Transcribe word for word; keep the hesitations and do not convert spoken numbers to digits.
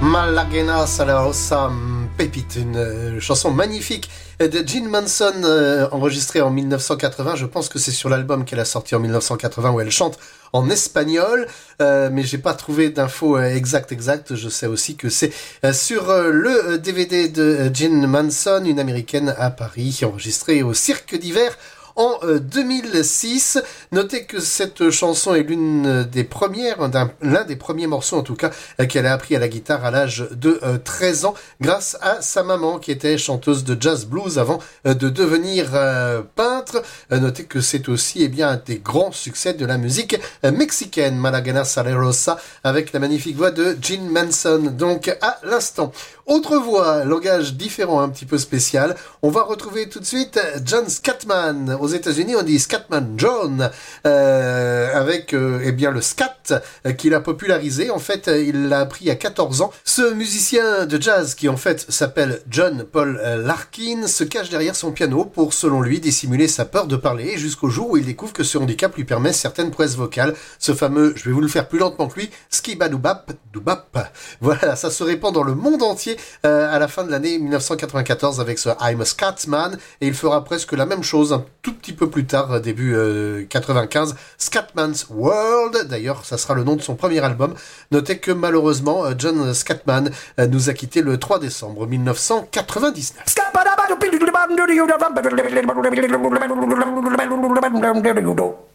Malaguena Salarosa Pépite, une euh, chanson magnifique de Gene Manson euh, enregistrée en mille neuf cent quatre-vingts. Je pense que c'est sur l'album qu'elle a sorti en mille neuf cent quatre-vingts où elle chante en espagnol, euh, mais j'ai pas trouvé d'infos euh, exactes exactes. Je sais aussi que c'est euh, sur euh, le D V D de euh, Gene Manson, une américaine à Paris, enregistrée au Cirque d'hiver en euh, deux mille six. Notez que cette chanson est l'une des premières, d'un, l'un des premiers morceaux en tout cas, euh, qu'elle a appris à la guitare à l'âge de euh, treize ans, grâce à sa maman qui était chanteuse de jazz blues avant euh, de devenir euh, peintre. Euh, notez que c'est aussi eh bien, un des grands succès de la musique euh, mexicaine, Malaguena Salerosa, avec la magnifique voix de Gene Manson. Donc à l'instant. Autre voix, langage différent, un petit peu spécial. On va retrouver tout de suite John Scatman. Aux États-Unis, on dit Scatman John, euh, avec euh, eh bien le scat euh, qu'il a popularisé. En fait, euh, il l'a appris à quatorze ans. Ce musicien de jazz, qui en fait s'appelle John Paul euh, Larkin, se cache derrière son piano pour, selon lui, dissimuler sa peur de parler, jusqu'au jour où il découvre que ce handicap lui permet certaines prouesses vocales. Ce fameux, je vais vous le faire plus lentement que lui, skibadoubap doubap. Voilà, ça se répand dans le monde entier euh, à la fin de l'année mille neuf cent quatre-vingt-quatorze avec ce I'm a Scatman, et il fera presque la même chose un tout petit peu plus tard, début euh, quatre-vingt-quinze, Scatman's World. D'ailleurs, ça sera le nom de son premier album. Notez que malheureusement, John Scatman euh, nous a quitté le trois décembre mille neuf cent quatre-vingt-dix-neuf.